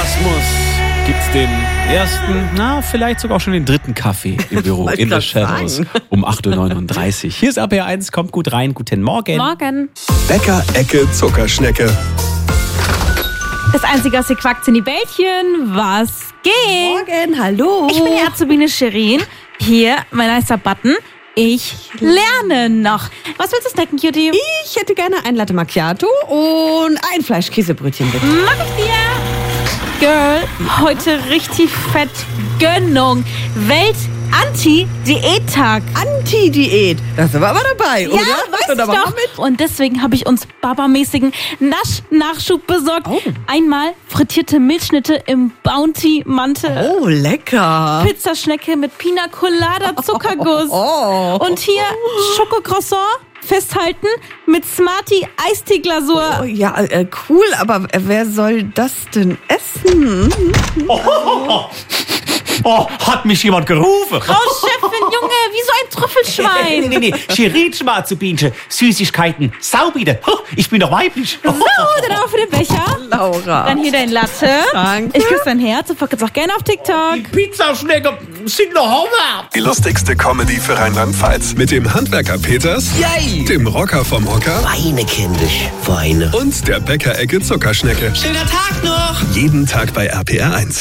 Orgasmus gibt's den ersten, vielleicht sogar auch schon den dritten Kaffee im Büro in the Shadows um 8.39 Uhr. Hier ist RPR1, kommt gut rein, guten Morgen. Morgen. Bäcker-Ecke Zuckerschnecke. Das Einzige, was hier quackt, sind die Bällchen. Was geht? Morgen, hallo. Ich bin die Azubine Shirin. Hier, mein nicer Button. Ich lerne noch. Was willst du snacken, Cutie? Ich hätte gerne ein Latte Macchiato und ein Fleischkäsebrötchen, bitte. Mach ich dir. Girl, heute richtig fett Gönnung. Welt-Anti-Diät-Tag. Anti-Diät. Da sind wir aber dabei, oder? Ja, weiß ich Da machen wir doch. mit. Und deswegen habe ich uns Baba-mäßigen Nasch-Nachschub besorgt. Oh. Einmal frittierte Milchschnitte im Bounty-Mantel. Oh, lecker. Pizzaschnecke mit Pina Colada Zuckerguss. Oh. Und hier Schokocroissant festhalten mit Smarty Eistee-Glasur. Oh, ja, cool, aber wer soll das denn essen? Oh, hat mich jemand gerufen? Frau Chefin, Junge, wie so ein Trüffelschwein. Nee. Shirin Schmarzubinche. Süßigkeiten. Sau bitte. Ich bin doch weiblich. So, dann auch für den Becher. Laura. Dann hier dein Latte. Danke. Ich küsse dein Herz und folgt jetzt auch gerne auf TikTok. Pizzaschnecke sind doch Hammer. Die lustigste Comedy für Rheinland-Pfalz. Mit dem Handwerker Peters, Yay! dem Rocker vom Hocker Weine, kindisch, Weine. und der Bäcker-Ecke Zuckerschnecke. Schöner Tag noch! Jeden Tag bei RPR1.